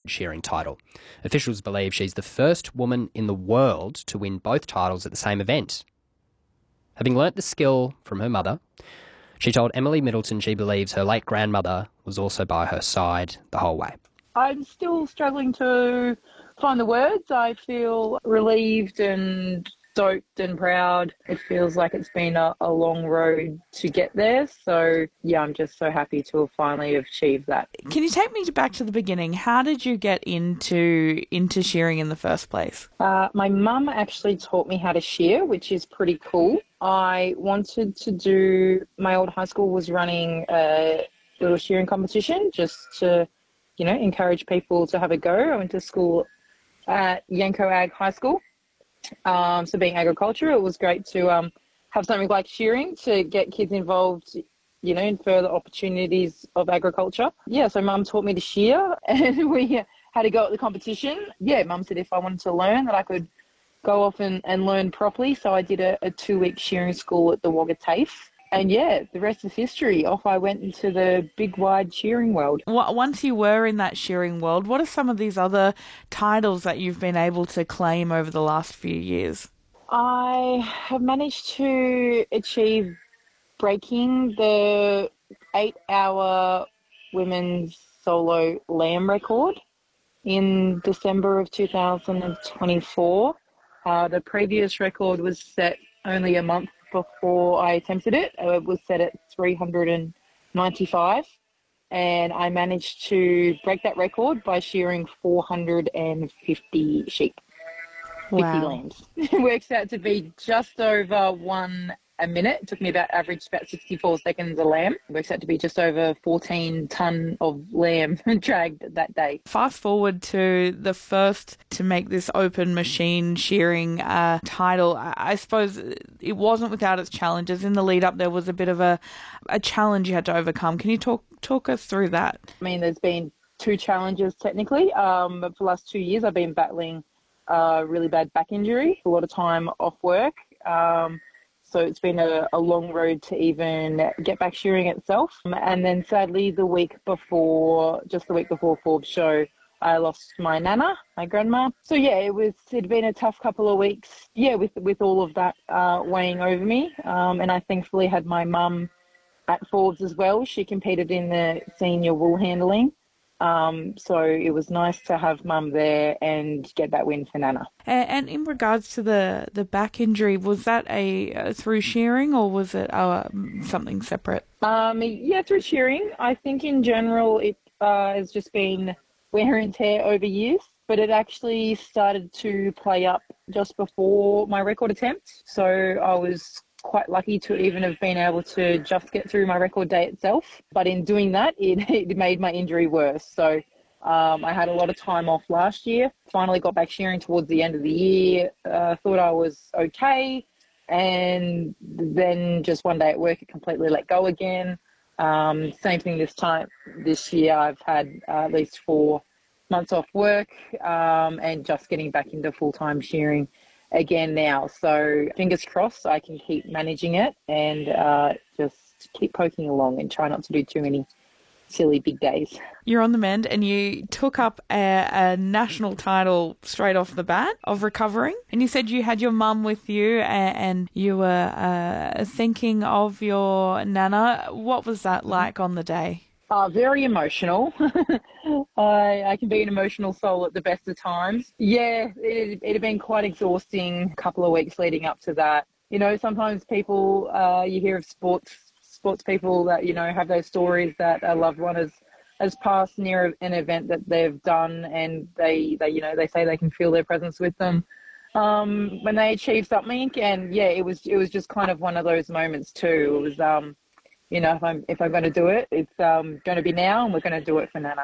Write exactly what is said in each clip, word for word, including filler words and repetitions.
shearing title. Officials believe she's the first woman in the world to win both titles at the same event. Having learnt the skill from her mother, she told Emily Middleton she believes her late grandmother was also by her side the whole way. I'm still struggling to find the words. I feel relieved and stoked and proud. It feels like it's been a, a long road to get there. So, yeah, I'm just so happy to have finally achieved that. Can you take me back to the beginning? How did you get into into shearing in the first place? Uh, my mum actually taught me how to shear, which is pretty cool. I wanted to do, my old high school was running a little shearing competition just to, you know, encourage people to have a go. I went to school at Yanco Ag High School. Um, so being agriculture, it was great to um, have something like shearing to get kids involved, you know, in further opportunities of agriculture. Yeah, so mum taught me to shear and we had to go at the competition. Yeah, mum said if I wanted to learn that I could go off and, and learn properly. So I did a, a two-week shearing school at the Wagga TAFE. And yeah, the rest is history. Off I went into the big, wide shearing world. Once you were in that shearing world, what are some of these other titles that you've been able to claim over the last few years? I have managed to achieve breaking the eight-hour women's solo lamb record in December of two thousand twenty-four. Uh, the previous record was set only a month before I attempted it. It was set at three hundred ninety-five, and I managed to break that record by shearing four hundred fifty sheep, Wow. fifty lambs. It works out to be just over one a minute. It took me about average about sixty-four seconds a lamb. It works out to be just over fourteen tonne of lamb dragged that day. Fast forward to the first to make this open machine shearing uh, title. I suppose it wasn't without its challenges. In the lead up, there was a bit of a, a challenge you had to overcome. Can you talk talk us through that? I mean, there's been two challenges technically. Um, but for the last two years, I've been battling a really bad back injury, a lot of time off work. Um, So it's been a, a long road to even get back shearing itself. And then sadly, the week before, just the week before Forbes show, I lost my nana, my grandma. So yeah, it was, it'd been a tough couple of weeks. Yeah, with, with all of that uh, weighing over me. Um, and I thankfully had my mum at Forbes as well. She competed in the senior wool handling. Um, so it was nice to have mum there and get that win for Nana. And, and in regards to the, the back injury, was that a uh, through shearing or was it uh, something separate? Um, yeah, through shearing. I think in general it uh, has just been wear and tear over years, but it actually started to play up just before my record attempt. So I was quite lucky to even have been able to just get through my record day itself. But in doing that, it, it made my injury worse. So um, I had a lot of time off last year. Finally got back shearing towards the end of the year. Uh, thought I was okay. And then just one day at work, it completely let go again. Um, same thing this time. This year, I've had uh, at least four months off work um, and just getting back into full-time shearing again now. So fingers crossed I can keep managing it and uh, just keep poking along and try not to do too many silly big days. You're on the mend and you took up a, a national title straight off the bat of recovering. And you said you had your mum with you and, and you were uh, thinking of your nana. What was that like on the day? Uh, very emotional. I, I can be an emotional soul at the best of times. Yeah, it, it had been quite exhausting a couple of weeks leading up to that. You know, sometimes people, uh, you hear of sports sports people that, you know, have those stories that a loved one has, has passed near an event that they've done and they, they, you know, they say they can feel their presence with them um, when they achieve something. And yeah, it was, it was just kind of one of those moments too. It was, um, you know, if I'm if I'm going to do it, it's um, going to be now, and we're going to do it for Nana.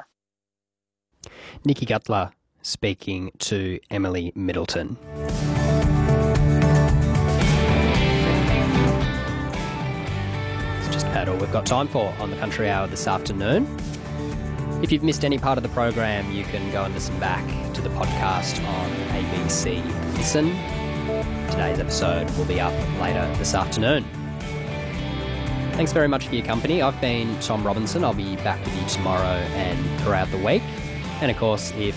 Nikki Gutler speaking to Emily Middleton. It's just about all we've got time for on the Country Hour this afternoon. If you've missed any part of the program, you can go and listen back to the podcast on A B C Listen. Today's episode will be up later this afternoon. Thanks very much for your company. I've been Tom Robinson. I'll be back with you tomorrow and throughout the week. And of course, if